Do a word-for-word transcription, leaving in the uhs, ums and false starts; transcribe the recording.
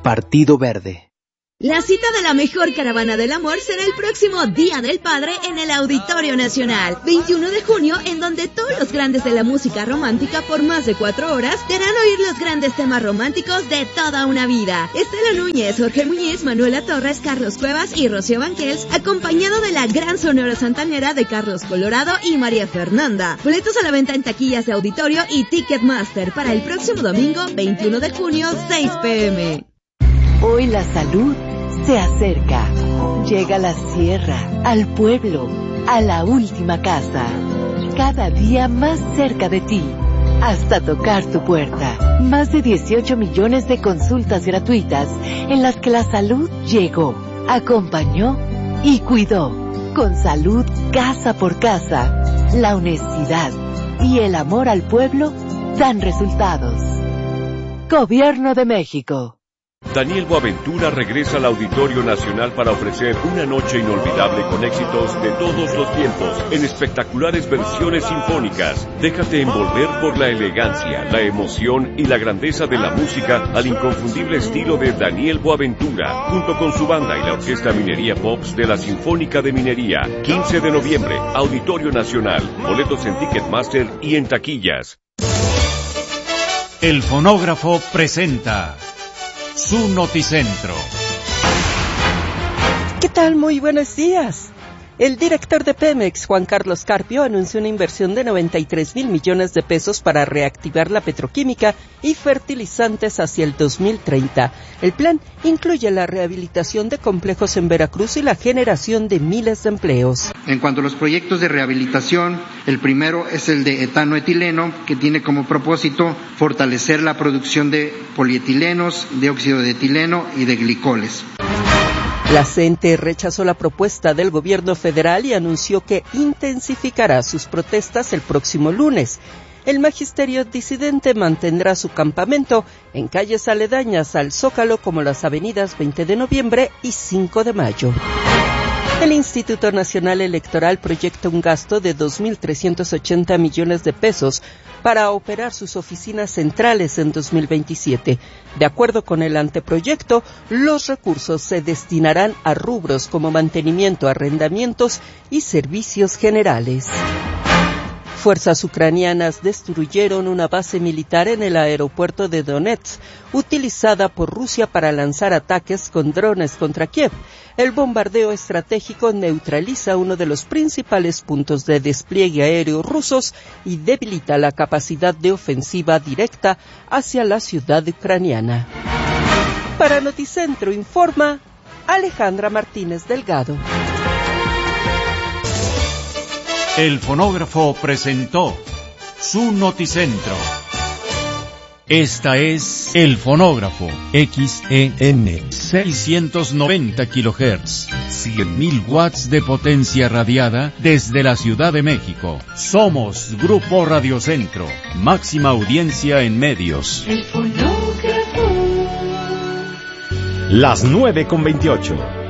Partido Verde. La cita de la mejor caravana del amor será el próximo Día del Padre en el Auditorio Nacional, veintiuno de junio, en donde todos los grandes de la música romántica por más de cuatro horas te harán oír los grandes temas románticos de toda una vida. Estela Núñez, Jorge Muñiz, Manuela Torres, Carlos Cuevas y Rocío Banquels, acompañado de la gran sonora santanera de Carlos Colorado y María Fernanda. Boletos a la venta en taquillas de auditorio y Ticketmaster para el próximo domingo, veintiuno de junio, seis pe eme. Hoy la salud se acerca. Llega a la sierra, al pueblo, a la última casa. Cada día más cerca de ti, hasta tocar tu puerta. Más de dieciocho millones de consultas gratuitas en las que la salud llegó, acompañó y cuidó. Con salud casa por casa, la honestidad y el amor al pueblo dan resultados. Gobierno de México. Daniel Boaventura regresa al Auditorio Nacional para ofrecer una noche inolvidable con éxitos de todos los tiempos en espectaculares versiones sinfónicas. Déjate envolver por la elegancia, la emoción y la grandeza de la música al inconfundible estilo de Daniel Boaventura, junto con su banda y la Orquesta Minería Pops de la Sinfónica de Minería. quince de noviembre, Auditorio Nacional. Boletos en Ticketmaster y en taquillas. El Fonógrafo presenta su Noticentro. ¿Qué tal? Muy buenos días. El director de Pemex, Juan Carlos Carpio, anunció una inversión de noventa y tres mil millones de pesos para reactivar la petroquímica y fertilizantes hacia el dos mil treinta. El plan incluye la rehabilitación de complejos en Veracruz y la generación de miles de empleos. En cuanto a los proyectos de rehabilitación, el primero es el de etanoetileno, que tiene como propósito fortalecer la producción de polietilenos, dióxido de etileno y de glicoles. La C N T rechazó la propuesta del gobierno federal y anunció que intensificará sus protestas el próximo lunes. El magisterio disidente mantendrá su campamento en calles aledañas al Zócalo como las avenidas veinte de noviembre y cinco de mayo. El Instituto Nacional Electoral proyecta un gasto de dos mil trescientos ochenta millones de pesos para operar sus oficinas centrales en dos mil veintisiete. De acuerdo con el anteproyecto, los recursos se destinarán a rubros como mantenimiento, arrendamientos y servicios generales. Fuerzas ucranianas destruyeron una base militar en el aeropuerto de Donetsk, utilizada por Rusia para lanzar ataques con drones contra Kiev. El bombardeo estratégico neutraliza uno de los principales puntos de despliegue aéreo rusos y debilita la capacidad de ofensiva directa hacia la ciudad ucraniana. Para Noticentro informa Alejandra Martínez Delgado. El Fonógrafo presentó su Noticentro. Esta es El Fonógrafo, X E M, seiscientos noventa kilohertz, cien mil watts de potencia radiada desde la Ciudad de México. Somos Grupo Radiocentro, máxima audiencia en medios. El Fonógrafo. Las nueve con veintiocho.